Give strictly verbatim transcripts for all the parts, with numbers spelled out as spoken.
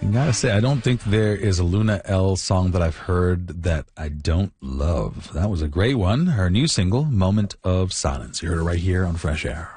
gotta say, I don't think there is a Luna L song that I've heard that I don't love. That was a great one. Her new single, Moment of Silence. You heard it right here on Fresh Air.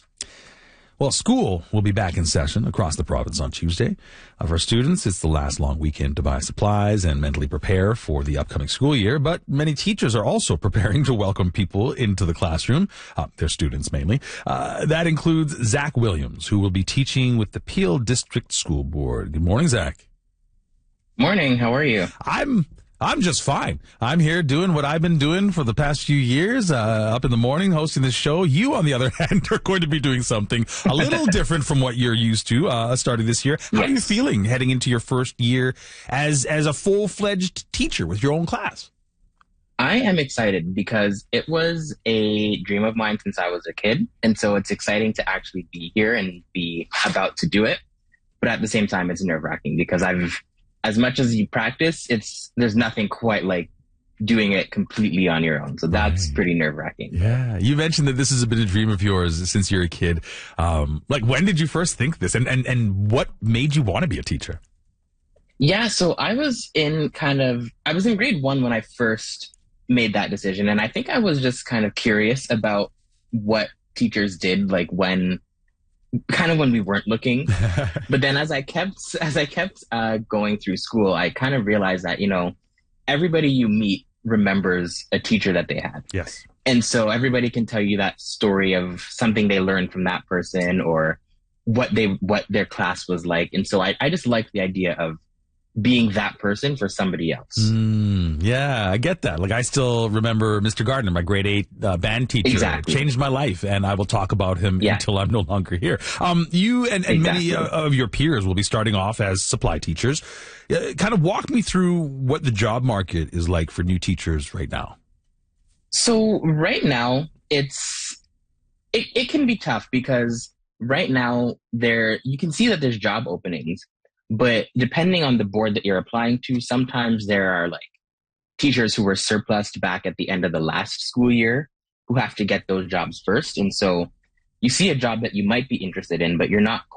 Well, school will be back in session across the province on Tuesday. Uh, for students, it's the last long weekend to buy supplies and mentally prepare for the upcoming school year. But many teachers are also preparing to welcome people into the classroom, uh, their students mainly. Uh, that includes Zach Williams, who will be teaching with the Peel District School Board. Good morning, Zach. Morning. How are you? I'm I'm just fine. I'm here doing what I've been doing for the past few years, uh, up in the morning, hosting this show. You, on the other hand, are going to be doing something a little different from what you're used to, uh, starting this year. How Yes. are you feeling heading into your first year as, as a full-fledged teacher with your own class? I am excited because it was a dream of mine since I was a kid. And so it's exciting to actually be here and be about to do it. But at the same time, it's nerve wracking because I've, as much as you practice, it's, there's nothing quite like doing it completely on your own. So that's Right. pretty nerve wracking. Yeah. You mentioned that this has been a dream of yours since you're a kid. Um, like, when did you first think this? And, and, and what made you want to be a teacher? Yeah. So I was in kind of, I was in grade one when I first made that decision. And I think I was just kind of curious about what teachers did, like when, kind of when we weren't looking. But then as I kept, as I kept uh, going through school, I kind of realized that, you know, everybody you meet remembers a teacher that they had. Yes. And so everybody can tell you that story of something they learned from that person or what they, what their class was like. And so I, I just liked the idea of being that person for somebody else. Mm, yeah, I get that. Like, I still remember Mister Gardner, my grade eight uh, band teacher. Exactly. Changed my life, and I will talk about him Yeah. until I'm no longer here. Um, you and, and Exactly. many uh, of your peers will be starting off as supply teachers. Uh, kind of walk me through what the job market is like for new teachers right now. So right now it's, it, it can be tough because right now there, you can see that there's job openings, but depending on the board that you're applying to, sometimes there are like teachers who were surplused back at the end of the last school year who have to get those jobs first. And so you see a job that you might be interested in, but you're not